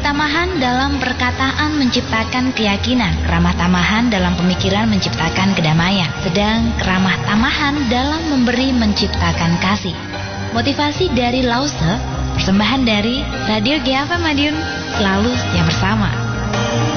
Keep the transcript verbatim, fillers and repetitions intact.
tamahan dalam perkataan menciptakan keyakinan, keramah tamahan dalam pemikiran menciptakan kedamaian, sedang keramah tamahan dalam memberi menciptakan kasih. Motivasi dari Lause, persembahan dari Radio G F M Madiun, selalu setia bersama.